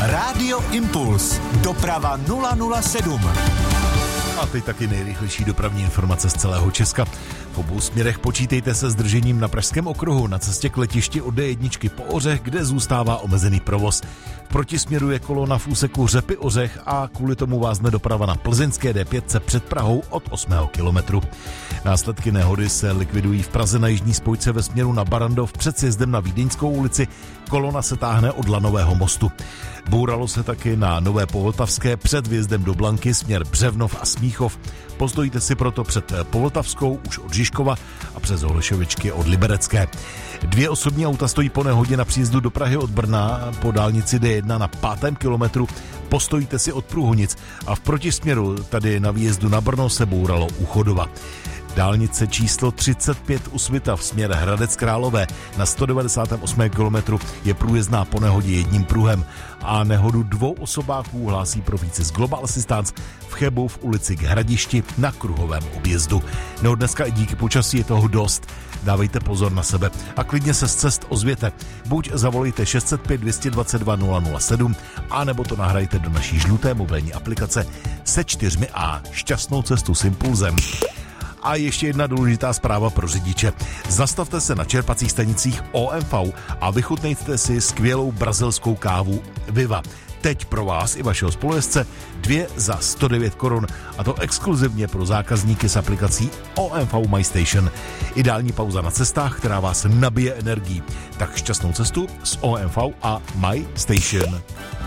Rádio Impuls. Doprava 007. A teď taky nejrychlejší dopravní informace z celého Česka. V obou směrech počítejte se zdržením na Pražském okruhu na cestě k letišti od D1 po Ořech, kde zůstává omezený provoz. V protisměru je kolona v úseku Řepy Ořech a kvůli tomu vázne doprava na plzeňské D5 před Prahou od 8. kilometru. Následky nehody se likvidují v Praze na jižní spojce ve směru na Barandov před sjezdem na Vídeňskou ulici. Kolona se táhne od Lanového mostu. Bouralo se taky na Nové Povltavské před vjezdem do Blanky směr Břevnov a Smíchov. Postojíte si proto před Povltavskou už od Žižkova a přes Holešovičky od Liberecké. 2 osobní auta stojí po nehodě na příjezdu do Prahy od Brna po dálnici D1 na 5. kilometru. Postojíte si od Průhonic a v protisměru tady na výjezdu na Brno se bouralo u Chodova. Dálnice číslo 35 u Svitav směr Hradec Králové na 198. kilometru je průjezdná po nehodě jedním pruhem a nehodu 2 osobáků hlásí pro více z Global Assistance v Chebu v ulici k Hradišti na kruhovém objezdu. No dneska i díky počasí je toho dost. Dávejte pozor na sebe a klidně se z cest ozvěte. Buď zavolejte 605 222 007 a nebo to nahrajte do naší žluté mobilní aplikace se 4A. Šťastnou cestu s Impulzem. A ještě jedna důležitá zpráva pro řidiče. Zastavte se na čerpacích stanicích OMV a vychutnejte si skvělou brazilskou kávu Viva. Teď pro vás i vašeho spolujezdce 2 za 109 korun a to exkluzivně pro zákazníky s aplikací OMV My Station. Ideální pauza na cestách, která vás nabije energií. Tak šťastnou cestu s OMV a My Station.